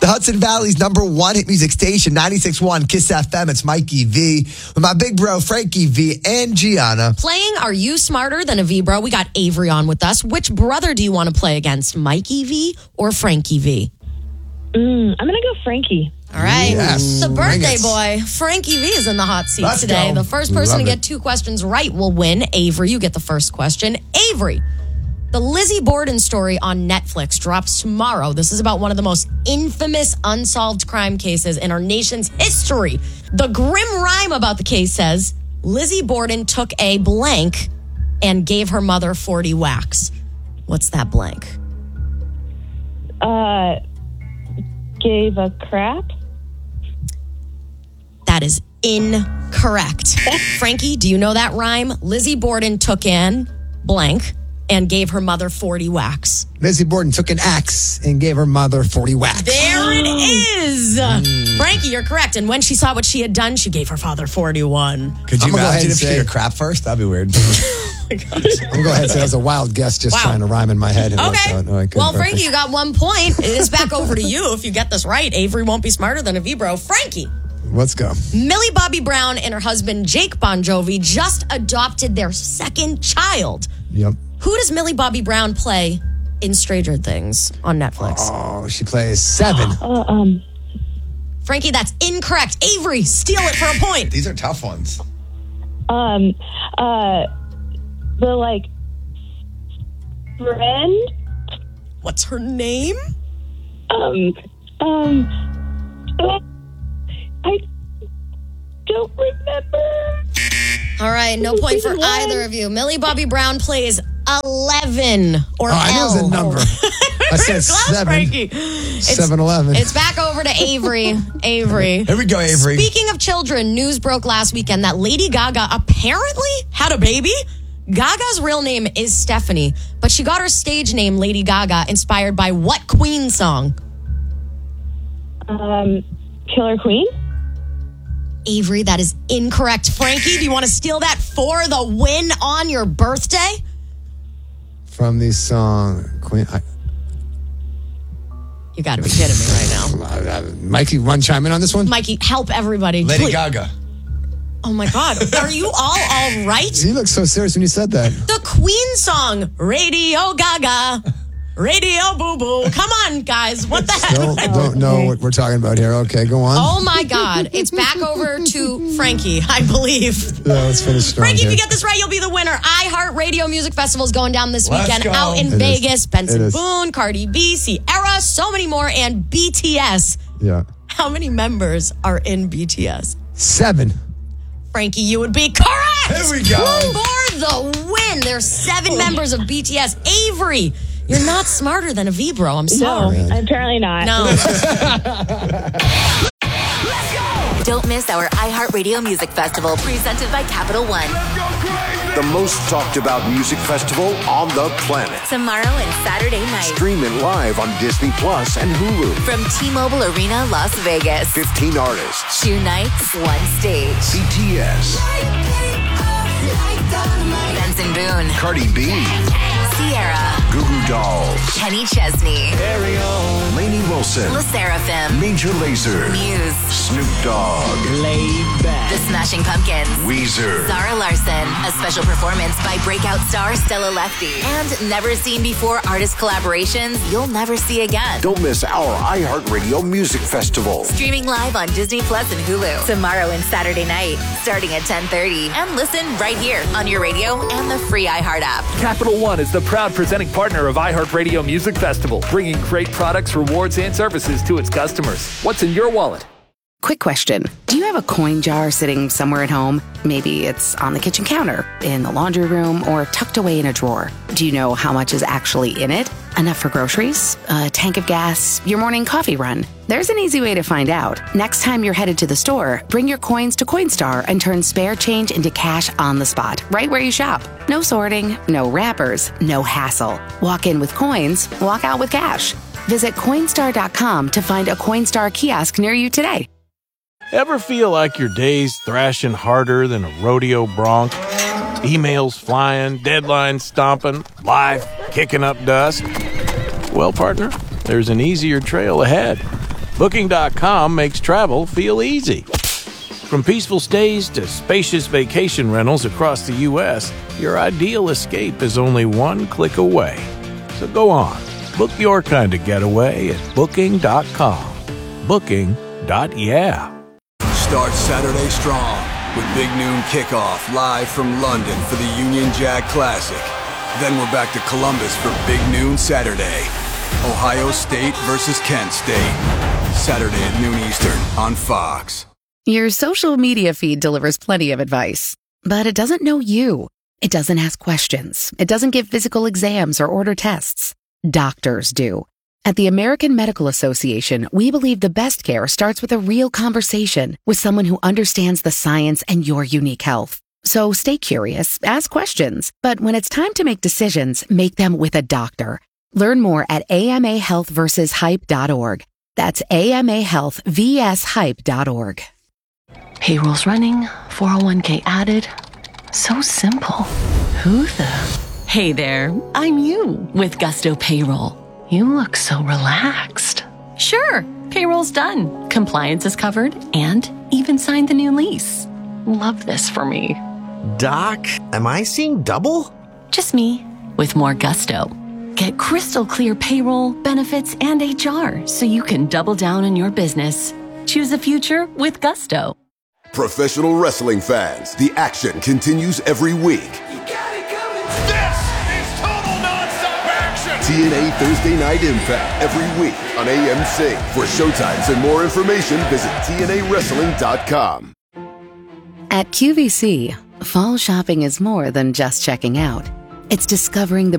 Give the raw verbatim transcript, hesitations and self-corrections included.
The Hudson Valley's number one hit music station, ninety-six point one Kiss F M. It's Mikey V with my big bro, Frankie V and Gianna. Playing Are You Smarter Than a V, bro? We got Avery on with us. Which brother do you want to play against, Mikey V or Frankie V? Mm, I'm going to go Frankie. All right. Yes. The birthday boy, Frankie V, is in the hot seat Let's today. go. The first person Love to it. get two questions right will win. Avery, you get the first question. Avery, the Lizzie Borden story on Netflix drops tomorrow. This is about one of the most infamous unsolved crime cases in our nation's history. The grim rhyme about the case says Lizzie Borden took a blank and gave her mother forty whacks. What's that blank? Uh, gave a crap? That is incorrect. Frankie, do you know that rhyme? Lizzie Borden took in blank and gave her mother forty whacks. Lizzie Borden took an axe and gave her mother forty whacks. There it is. Mm. Frankie, you're correct. And when she saw what she had done, she gave her father forty-one. Could you I'm gonna go ahead imagine and if she say- did a crap first? That'd be weird. I'm going to go ahead and say that was a wild guess just Wow. trying to rhyme in my head. Okay. No, I couldn't well, perfect. Frankie, you got one point. It is back over to you if you get this right. Avery won't be smarter than a V-bro. Frankie. Let's go. Millie Bobby Brown and her husband, Jake Bon Jovi, just adopted their second child. Yep. Who does Millie Bobby Brown play in Stranger Things on Netflix? Oh, she plays seven. Uh, um, Frankie, that's incorrect. Avery, steal it for a point. These are tough ones. um, uh, the, like, friend? What's her name? Um, um, uh, I don't remember. All right, no point for either of you. Millie Bobby Brown plays eleven or Oh, I knew it was L. a number. I said Close, seven. Frankie. It's- seven eleven. It's back over to Avery. Avery. Here we go, Avery. Speaking of children, news broke last weekend that Lady Gaga apparently had a baby. Gaga's real name is Stephanie, but she got her stage name Lady Gaga inspired by what Queen song? Um, Killer Queen? Avery, that is incorrect. Frankie, do you want to steal that for the win on your birthday? From the song Queen. I, You got to be kidding me right now. uh, uh, Mikey, one chime in on this one? Mikey, help everybody. Lady please. Gaga. Oh my God. Are you all all right? You look so serious when you said that. The Queen song, Radio Gaga, Radio Boo Boo. Come on, guys. What the Still heck? don't know what we're talking about here. Okay, go on. Oh my God. It's back over to Frankie, I believe. Yeah, let's finish strong Frankie, if here. you get this right, you'll be the winner. iHeartRadio Music Festival is going down this Let's weekend go. out in It Vegas. is. Benson It is. Boone, Cardi B, Sierra, so many more, and B T S. Yeah. How many members are in B T S? Seven. Frankie, you would be correct. Here we go. For the win. There's seven members of B T S. Avery, you're not smarter than a V-bro. I'm No, sorry. apparently not. No. Don't miss our iHeartRadio Music Festival presented by Capital One. The most talked about music festival on the planet. Tomorrow and Saturday night Streaming live on Disney Plus and Hulu. from T-Mobile Arena, Las Vegas. fifteen artists. Two nights, one stage. B T S. Benson Boone, Cardi B. Sierra, Goo Goo Dolls. Kenny Chesney, Lainey Wilson. La Seraphim, Major Lazer. Muse, Snoop Dogg. The Smashing Pumpkins, Weezer. Zara Larson, a special performance by breakout star Stella Lefty, and never seen before artist collaborations you'll never see again. Don't miss our iHeartRadio Music Festival. Streaming live on Disney Plus and Hulu tomorrow and Saturday night, starting at ten thirty. And listen right here on your radio and the free iHeart app. Capital One is the proud presenting partner of iHeartRadio Music Festival, bringing great products, rewards, and services to its customers. What's in your wallet? Quick question. Do you have a coin jar sitting somewhere at home? Maybe it's on the kitchen counter, in the laundry room, or tucked away in a drawer. Do you know how much is actually in it? Enough for groceries? A tank of gas? Your morning coffee run? There's an easy way to find out. Next time you're headed to the store, bring your coins to Coinstar and turn spare change into cash on the spot, right where you shop. No sorting, no wrappers, no hassle. Walk in with coins, walk out with cash. Visit Coinstar dot com to find a Coinstar kiosk near you today. Ever feel like your day's thrashing harder than a rodeo bronc? Emails flying, deadlines stomping, life kicking up dust? Well, partner, there's an easier trail ahead. Booking dot com makes travel feel easy. From peaceful stays to spacious vacation rentals across the U S, your ideal escape is only one click away. So go on, book your kind of getaway at Booking dot com. Booking. Yeah. Start Saturday strong with Big Noon Kickoff live from London for the Union Jack Classic. Then we're back to Columbus for Big Noon Saturday. Ohio State versus Kent State. Saturday at noon Eastern on Fox. Your social media feed delivers plenty of advice, but it doesn't know you. It doesn't ask questions. It doesn't give physical exams or order tests. Doctors do. At the American Medical Association, we believe the best care starts with a real conversation with someone who understands the science and your unique health. So stay curious, ask questions, but when it's time to make decisions, make them with a doctor. Learn more at A M A health versus hype dot org. That's A M A health versus hype dot org. Payroll's running, four oh one k added. So simple. Who the? Hey there, I'm you with Gusto Payroll. You look so relaxed. Sure, payroll's done. Compliance is covered and even signed the new lease. Love this for me. Doc, am I seeing double? Just me with more gusto. Get crystal clear payroll, benefits, and H R so you can double down on your business. Choose a future with Gusto. Professional wrestling fans, the action continues every week. T N A Thursday Night Impact every week on A M C. For showtimes and more information, visit T N A wrestling dot com. At Q V C, fall shopping is more than just checking out. It's discovering the